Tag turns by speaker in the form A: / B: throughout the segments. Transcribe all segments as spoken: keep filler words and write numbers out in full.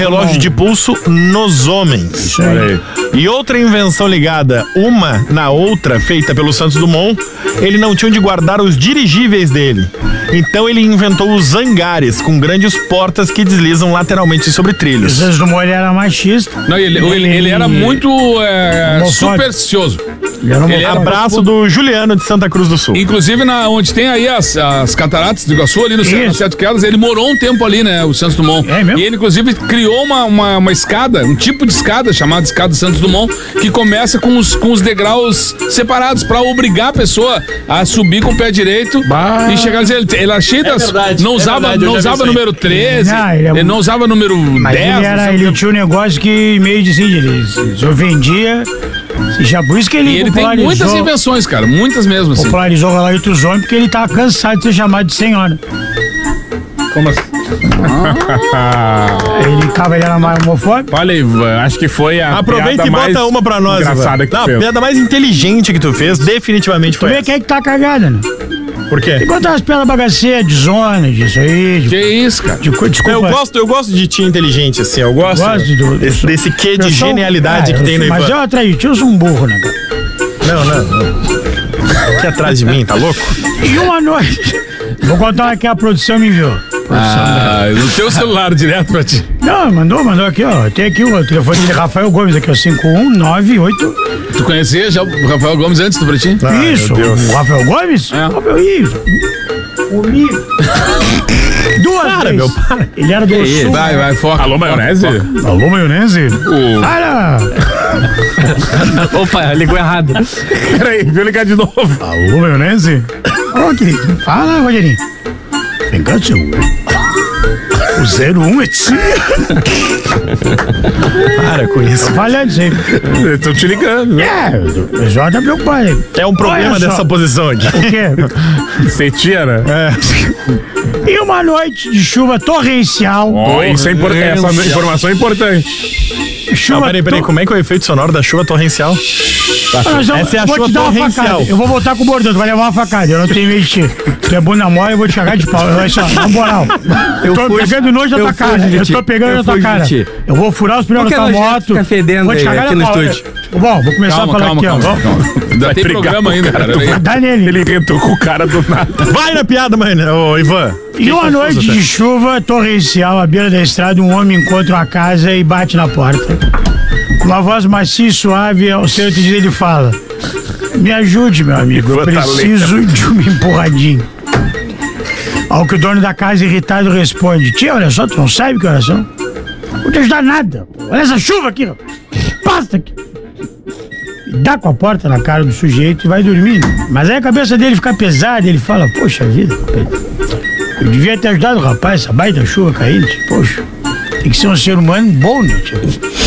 A: relógio de pulso nos homens.
B: Isso aí.
A: E outra invenção ligada uma na outra, feita pelo Santos Dumont, ele não tinha onde guardar os dirigíveis dele. Então ele inventou os hangares, com grandes portas que deslizam lateralmente sobre
B: O
A: trilhos.
B: Santos Dumont ele era machista.
C: Não, ele, ele, ele era muito é,
B: Homofóbico.
C: supersticioso.
B: Ele era um
C: Ele era-
A: Abraço do Juliano de Santa Cruz do Sul.
C: Inclusive, na, onde tem aí as, as cataratas do Iguaçu, ali no centro,
B: Isso.
C: Sete Quedas, ele morou um tempo ali, né, o Santos Dumont.
B: É mesmo?
C: E ele, inclusive, criou uma, uma, uma escada, um tipo de escada, chamada escada Santos Dumont, que começa com os, com os degraus separados, pra obrigar a pessoa a subir com o pé direito
B: Bah.
C: e chegar a dizer, ele, ele era cheio das...
A: verdade,
C: não
A: é
C: usava,
A: verdade, eu
C: não
A: já vi
C: usava
A: isso aí.
C: número treze,
B: Não, ele
C: ele,
B: é-
C: não usava número
B: Mas
C: dez.
B: ele,
C: não
B: era,
C: sei o
B: ele
C: quê.
B: tinha um negócio que meio de assim, ele se ofendia. Já por isso que ele,
C: E ele tem
B: popularizou,
C: muitas invenções, cara, muitas mesmo, assim.
B: popularizou lá entre os homens porque ele tava cansado de ser chamado de senhora.
D: Como assim?
B: Ele ficava, ele era mais homofóbico.
D: Olha, Ivan, acho que foi a
A: Aproveita
D: piada
A: e bota
D: mais
A: uma pra nós,
D: engraçada
A: Ivan.
D: que tu
A: Não, a
D: fez.
A: piada mais inteligente que tu fez, definitivamente
B: Tu
A: foi
B: vê
A: essa.
B: quem é que tá cagada, né?
A: Por quê?
B: Tem contar as piadas bagaceiras, de zona, disso aí, de,
C: Que isso, cara?
B: de, co- desculpa.
A: Eu gosto, eu gosto de ti inteligente, assim, eu gosto,
B: Gosto do-
A: desse, desse quê de
B: Eu sou um-
A: genialidade
B: ah,
A: que
B: eu
A: tem no
B: sou- Mas
A: Ivan.
B: eu atraí, eu sou um burro, né, cara?
A: Não, não, não. Aqui atrás de mim, tá louco?
B: E uma noite. Vou contar uma que a produção me enviou.
C: Ah, no teu celular, direto pra ti.
B: Não, mandou, mandou aqui, ó. Tem aqui o telefone de Rafael Gomes, aqui, ó. cinco um nove oito.
C: Tu conhecia já o Rafael Gomes antes do Pretinho?
A: Ai,
B: Isso,
A: meu Deus.
B: o Rafael Gomes?
C: É.
B: Rafael, isso. Comigo. Duas
A: Para,
B: vezes.
A: meu, para.
B: Ele era do Sul.
C: Vai, vai, foca.
D: Alô, maionese?
B: Alô, maionese?
D: O...
B: Para!
E: Opa, ligou errado.
D: Peraí, deixa eu ligar de novo.
B: Alô, maionese? Ô, querido, fala, Rogerinho. Vem cá, seu. O zero um é tia.
A: Para com isso.
B: Falhando isso aí.
D: Estão te ligando, né?
B: É, o pessoal tá preocupado aí.
A: É um problema
B: Olha só.
A: dessa posição aqui.
B: O quê?
D: Você tira, né?
B: E uma noite de chuva torrencial.
D: Ó, isso é impor- essa informação é importante.
B: Chuva
A: Não, peraí, peraí,
B: to-
A: como é que é o efeito sonoro da chuva torrencial?
B: Nós vamos-
A: Essa é a
B: vou
A: chuva
B: te dar uma
A: torrencial.
B: facada. Eu vou voltar com o bordão, tu vai levar uma facada. Eu não tenho medo de ti. Tu é bunda mole, eu vou te cagar de pau. Olha só, na moral. Eu tô
E: fujo-
B: pegando nojo da
E: eu
B: tua cara.
E: fujo de
B: Eu
E: ti.
B: tô pegando
E: Eu
B: na tua
E: fujo de
B: cara.
E: ti.
B: Eu vou furar os pneus
E: Por
B: da
E: que
B: tua
E: nojento
B: moto.
E: fica fedendo
B: Vou te
E: aí
B: cagar
E: aqui
B: na
E: no
B: pau.
E: estúdio?
B: Bom, vou começar
C: Calma,
B: a falar
C: calma,
B: aqui,
C: calma.
B: ó.
C: calma. Ainda
D: Vai
C: tem
D: brigar
C: programa
D: com o
C: ainda,
D: cara
C: cara.
D: do-
C: Peraí.
B: Dá nele.
D: Ele rentou com o cara do nada.
A: Vai na piada, mãe, ô Ivan.
B: E uma noite de chuva torrencial à beira da estrada, um homem encontra uma casa e bate na porta. Com uma voz macia e suave, ao seu dizer, ele fala: me ajude, meu amigo, eu
D: Ivan tá
B: preciso de uma empurradinha. Ao que o dono da casa, irritado, responde: tia, olha só, tu não sabe que horas são? Não vou te ajudar nada. Olha essa chuva aqui, ó. Passa aqui. E dá com a porta na cara do sujeito e vai dormindo. Mas aí a cabeça dele fica pesada e ele fala: poxa vida, eu devia ter ajudado o rapaz, essa baita chuva caindo. Poxa, tem que ser um ser humano bom, né, tio?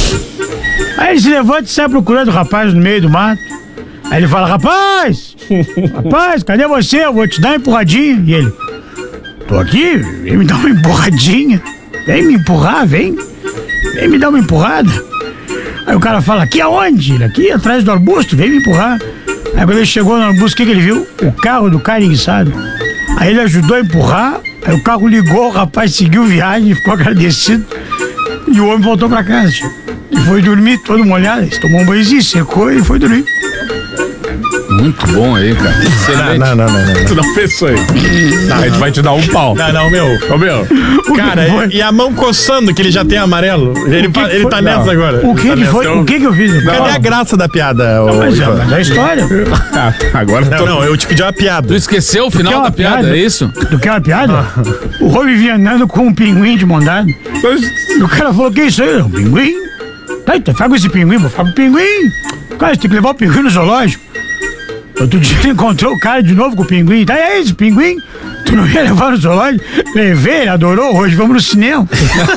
B: Aí ele se levanta e sai procurando o rapaz no meio do mato. Aí ele fala: rapaz, rapaz, cadê você? Eu vou te dar uma empurradinha. E ele: tô aqui, vem me dar uma empurradinha. Vem me empurrar, vem. Vem me dar uma empurrada. Aí o cara fala: aqui aonde? Ele: aqui atrás do arbusto, vem me empurrar. Aí quando ele chegou no arbusto, o que, que ele viu? O carro do cara enguiçado. Aí ele ajudou a empurrar, aí o carro ligou, o rapaz seguiu viagem, ficou agradecido. E o homem voltou pra casa, tio. E foi dormir todo molhado. Ele tomou um banhozinho, secou e foi dormir.
C: Muito bom aí, cara.
A: Não,
C: Excelente.
A: não, não, não, não.
D: Tu não pensou aí. A gente vai te dar um pau.
A: Não, não, meu.
D: Ô, meu.
A: Cara,
B: que foi?
A: e, e a mão coçando, que ele já tem amarelo. Ele,
B: que
A: pa-
B: que
A: ele
B: foi?
A: tá
B: Não.
A: nessa agora.
B: O que
A: Ele
B: que
A: tá
B: foi?
A: nessa.
B: O que que eu fiz?
A: Cadê a graça da piada, ô,
B: Mas é,
A: Ivan?
B: mas é a história.
D: Ah, agora
A: Não,
D: tô...
A: não, eu te pedi uma piada.
C: Tu esqueceu o final
B: quer
C: da
B: uma
C: piada,
B: piada?
C: é isso?
B: Tu quer uma piada? O Rô vivia andando com um pinguim de mão dada. E o cara falou: que isso aí? Um pinguim? Tá, então fala com esse pinguim, vou falar com o pinguim. Cara, você tem que levar o pinguim no zoológico. Outro dia ele encontrou o cara de novo com o pinguim. Tá, e aí, esse pinguim? Tu não ia levar no zoológico? Levei, ele adorou, hoje vamos no cinema.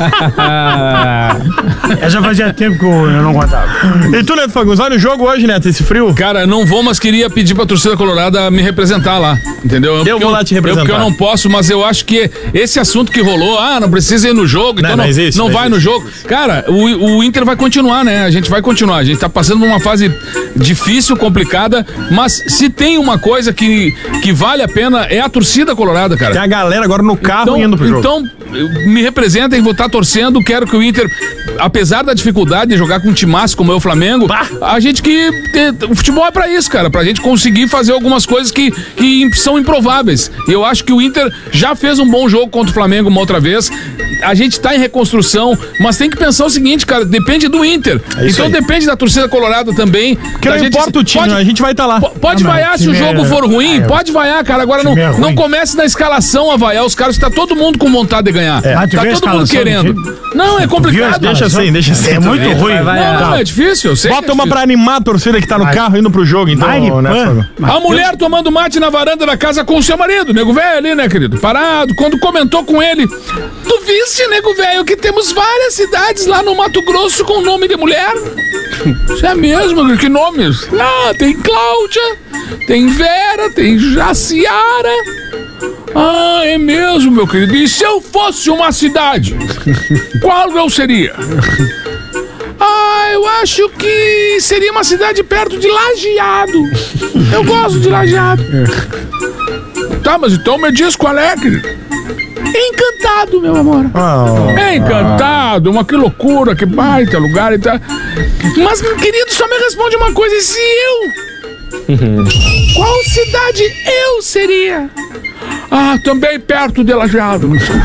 B: Essa fazia tempo que eu eu não contava.
A: E tu, Neto Fagundes, olha o jogo hoje, Neto, esse frio.
C: Cara, não vou, mas queria pedir pra torcida colorada me representar lá, entendeu?
A: Eu
C: Porque
A: vou lá te representar.
C: Eu, porque eu não posso, mas eu acho que esse assunto que rolou, ah, não precisa ir no jogo, então
A: Não,
C: não,
A: não existe,
C: não
A: não
C: vai
A: existe.
C: no jogo. Cara, o, o Inter vai continuar, né? A gente vai continuar. A gente tá passando por uma fase difícil, complicada, mas se tem uma coisa que, que vale a pena é a torcida colorada, cara.
A: Tem a galera agora no carro
C: Então,
A: indo pro jogo.
C: então me representem, vou estar torcendo, quero que o Inter, apesar da dificuldade de jogar com um timaço como é o Flamengo, bah. a gente que... O futebol é pra isso, cara, pra gente conseguir fazer algumas coisas que, que são improváveis. E eu acho que o Inter já fez um bom jogo contra o Flamengo uma outra vez. A gente tá em reconstrução, mas tem que pensar o seguinte, cara, depende do Inter. É então aí. Depende da torcida colorada também.
A: Porque não gente, importa o time, pode, a gente vai estar tá lá.
C: Pode não, vaiar se o jogo é... for ruim, é, pode vaiar, cara. Agora não, é não comece na escalação a vaiar os caras, tá todo mundo com vontade de ganhar. É. Tá todo mundo querendo. Não, é complicado.
A: Deixa assim, deixa assim.
B: É muito ruim.
C: Não, não, é difícil. Eu sei
A: Bota
C: é
A: uma pra animar a torcida que tá no vai. carro indo pro jogo, então. Né,
C: a mulher tomando mate na varanda da casa com o seu marido, nego velho ali, né, querido? Parado, quando comentou com ele, tu viste, nego velho, que temos várias cidades lá no Mato Grosso com nome de mulher? Isso é mesmo? Que nomes? Ah, tem Cláudia, tem Vera, tem Jaciara. Ah, é mesmo, meu querido. E se eu fosse uma cidade, qual eu seria? Ah, eu acho que seria uma cidade perto de Lajeado. Eu gosto de Lajeado. Tá, mas então me diz qual é, querido. Encantado, meu amor. Oh, Encantado, oh. Uma que loucura, que baita lugar e tal. Mas, meu querido, só me responde uma coisa. E se eu? Qual cidade eu seria? Ah, também perto de Lajeado.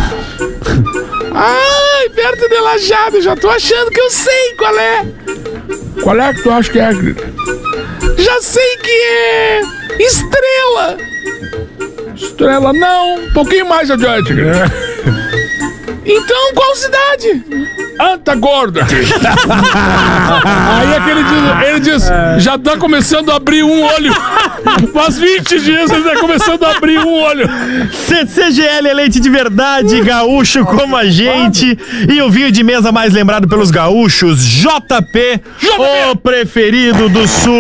C: Ai, perto de Lajeado, já tô achando que eu sei qual é. Qual é que tu acha que é, querido? Já sei que é Estrela. Estrela não, um pouquinho mais adiante. Então, qual cidade? Anta Gorda. Aí é que ele diz, ele diz, já tá começando a abrir um olho. Faz vinte dias ele tá começando a abrir um olho.
A: C C G L é leite de verdade, gaúcho como a gente. E o vinho de mesa mais lembrado pelos gaúchos, J P, o preferido do Sul.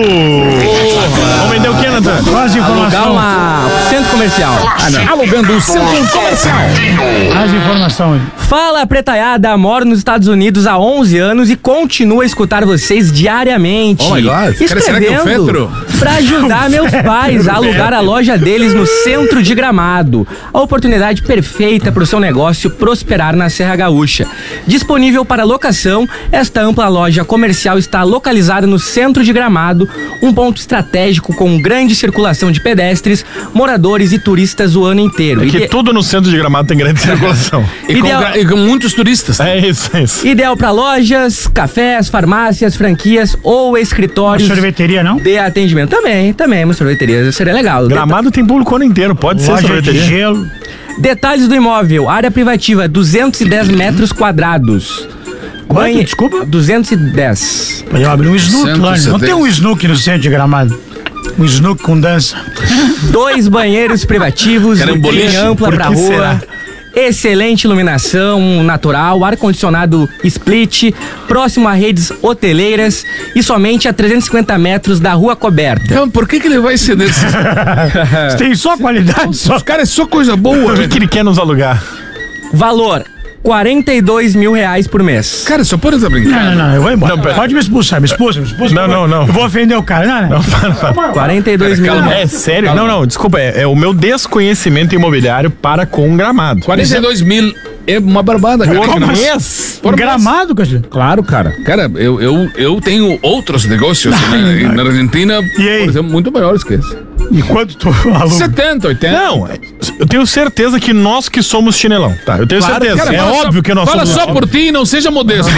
A: Oh. Vamos vender o que, Natan?
E: Quase informação. Uma... Centro comercial.
C: Ah, não. Alugando um centro comercial.
B: Mais informação aí.
E: Fala, pretalhada, moro nos Estados Unidos há onze anos e continuo a escutar vocês diariamente.
C: Oh my God.
E: Escrevendo pra ajudar meus pais a alugar a loja deles no centro de Gramado. A oportunidade perfeita para o seu negócio prosperar na Serra Gaúcha. Disponível para locação, esta ampla loja comercial está localizada no centro de Gramado, um ponto estratégico com grande circulação de pedestres, moradores e turistas o ano inteiro.
A: É que Ide... tudo no centro de Gramado tem grande circulação.
C: E Ideal... com, e com muitos turistas.
A: É isso, é isso.
E: Ideal para lojas, cafés, farmácias, franquias ou escritórios.
B: Uma sorveteria, não?
E: De atendimento. Também, também, uma sorveteria. Seria legal.
A: Gramado tem público o ano inteiro, pode
B: loja
A: ser sorveteria.
B: De gelo.
E: Detalhes do imóvel: área privativa, duzentos e dez metros quadrados.
B: Quanto?
E: Banhe...
B: Desculpa?
E: duzentos e dez.
B: Pode abrir um snook lá. Não tem um snook no centro de Gramado? Um snook com dança.
E: Dois banheiros privativos, tem ampla pra rua. Será? Excelente iluminação natural, ar-condicionado split, próximo a redes hoteleiras e somente a trezentos e cinquenta metros da rua coberta.
C: Então, por que que ele vai ser desse?
B: Tem só qualidade, só.
C: Os caras é só coisa boa.
A: Por que que ele quer nos alugar?
E: Valor: quarenta e dois mil reais por mês.
C: Cara, só pode estar brincando.
B: Não, não, não, eu vou embora. Não, pode me expulsar, me expulsa, me expulsa.
A: Não, não, não.
B: Eu vou ofender o cara. Não, não.
A: não para, para.
E: quarenta e dois mil.
A: É sério? Calma. Não, não, desculpa, é, é o meu desconhecimento imobiliário para com Gramado.
C: quarenta e dois mil é uma barbada, cara.
A: Por mês?
B: Por Gramado, cara?
C: Claro, cara. Cara, eu, eu, eu tenho outros negócios na, na Argentina,
B: e aí?
C: Por exemplo, muito maiores que esse.
B: E quanto tu aluga?
C: setenta, oitenta.
A: Não, eu tenho certeza que nós que somos chinelão, tá? Eu tenho claro, certeza. Cara, é óbvio
C: só,
A: que nós
C: fala
A: somos.
C: Fala só por ti e não seja modesto.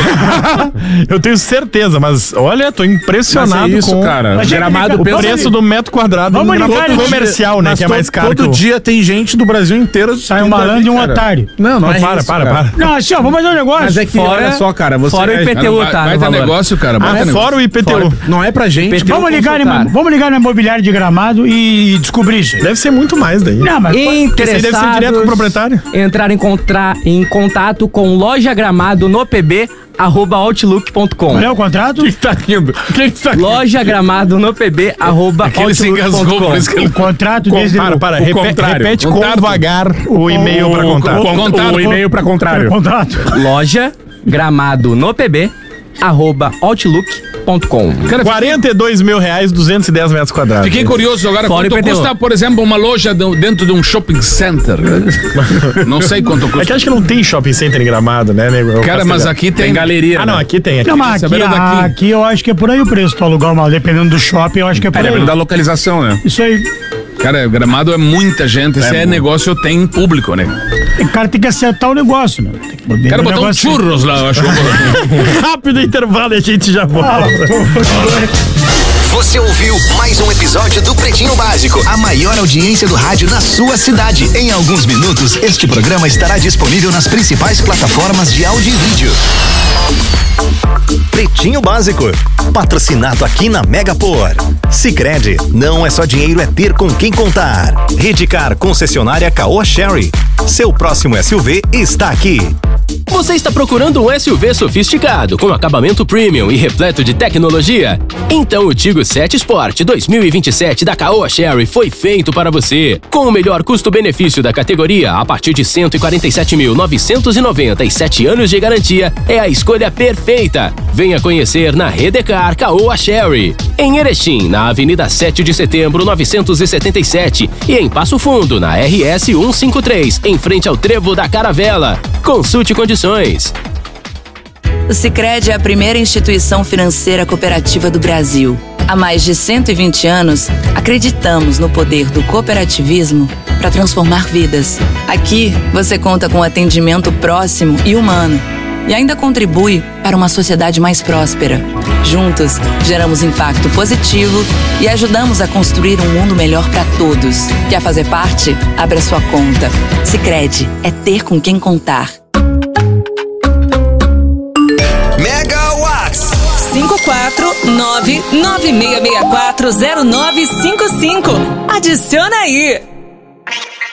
A: Eu tenho certeza, mas olha, tô impressionado
D: é isso,
A: com
D: cara.
A: Mas,
D: Gramado,
A: o preço do metro quadrado
B: vamos
A: no
B: ligar,
A: comercial, né? Que é mais caro.
D: Todo dia tem gente do Brasil inteiro.
B: Sai um malandro e um otário.
D: Não, não,
A: não
D: é
A: para,
D: isso,
A: para,
D: cara.
A: para.
B: Não, assim, ó, vamos fazer um negócio.
D: Mas é que,
E: fora,
D: olha só, cara, você...
E: Fora o I P T U, tá?
C: Vai ter negócio, cara.
A: Ah, é fora o I P T U.
D: Fora. Não é pra gente.
B: Vamos ligar, vamos ligar no imobiliário de Gramado e descobrir isso.
A: Deve ser muito mais daí.
B: Não, mas
E: interessados,
A: deve ser direto com o proprietário.
E: Entrar em, contra, em contato com Loja Gramado no P B arroba outlook ponto com.
B: Qual é o contrato?
A: Quem tá rindo? Quem tá rindo?
E: Loja Gramado no P B arroba outlook ponto com.
B: O contrato
A: com,
B: desde
A: para, para,
B: o
A: repete,
B: contrário.
A: repete com devagar o e-mail para contar.
D: O, o e-mail para contrário.
B: Contrato.
E: Loja Gramado no P B arroba outlook ponto com.
C: Cara,
A: quarenta e dois mil reais, duzentos e dez metros quadrados.
C: fiquei curioso agora.
E: Fora
C: Quanto
E: I P T U.
C: custa, por exemplo, uma loja do- dentro de um shopping center? Não sei quanto
A: É
C: custa.
A: que acho que não tem shopping center em Gramado, né, nego?
C: Cara, mas aqui tem...
D: Tem galeria.
A: Ah, não,
D: né?
A: aqui tem. Aqui.
B: Não, mas aqui,
C: saberam daqui.
B: aqui eu acho que é por aí o preço do alugar uma, dependendo do shopping, eu acho que é por
D: É,
B: aí.
D: depende da localização, né?
B: Isso aí.
C: Cara, Gramado é muita gente. Esse é, negócio tem público, né?
B: O cara tem que acertar o negócio, né? Tem que poder
C: Quero
B: o
C: botar um
B: negócio-
C: churros lá, eu acho.
A: Rápido intervalo e a gente já volta.
F: Você ouviu mais um episódio do Pretinho Básico, a maior audiência do rádio na sua cidade. Em alguns minutos, este programa estará disponível nas principais plataformas de áudio e vídeo. Pretinho Básico, patrocinado aqui na Megapor. Sicredi, não é só dinheiro, é ter com quem contar. Redcar, concessionária Caoa Sherry. Seu próximo S U V está aqui.
G: Você está procurando um S U V sofisticado, com acabamento premium e repleto de tecnologia? Então o Tigo sete Sport dois mil e vinte e sete da Caoa Sherry foi feito para você. Com o melhor custo-benefício da categoria, a partir de cento e quarenta e sete mil novecentos e noventa e sete anos de garantia, é a escolha perfeita. Venha conhecer na Redcar Caoa Sherry. Em Erechim, na Avenida sete de Setembro, novecentos e setenta e sete. E em Passo Fundo, na R S cento e cinquenta e três, em frente ao Trevo da Caravela. Consulte condições.
H: O Sicredi é a primeira instituição financeira cooperativa do Brasil. Há mais de cento e vinte anos, acreditamos no poder do cooperativismo para transformar vidas. Aqui, você conta com atendimento próximo e humano e ainda contribui para uma sociedade mais próspera. Juntos, geramos impacto positivo e ajudamos a construir um mundo melhor para todos. Quer fazer parte? Abra sua conta. Sicredi é ter com quem contar.
F: Megawatts.
H: cinco quatro nove nove seis seis quatro zero nove cinco cinco. Adiciona aí!